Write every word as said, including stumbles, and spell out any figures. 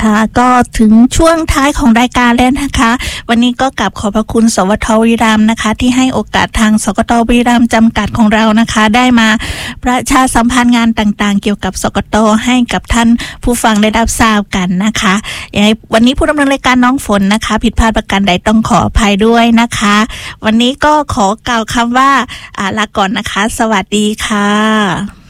ค่ะก็ถึงช่วงท้ายของรายการแล้วนะคะวันนี้ก็กลับขอบพระคุณสวทบุรีรัมย์นะคะที่ให้โอกาสทางสกตบุรีรัมย์จำกัดของเรานะคะได้มาประชาสัมพันธ์งานต่างๆเกี่ยวกับสกตให้กับท่านผู้ฟังได้รับทราบกันนะคะอย่างวันนี้ผู้ดำเนินรายการน้องฝนนะคะผิดพลาดประการใดต้องขออภัยด้วยนะคะวันนี้ก็ขอกล่าวคำว่าอ่าลาก่อนนะคะสวัสดีค่ะ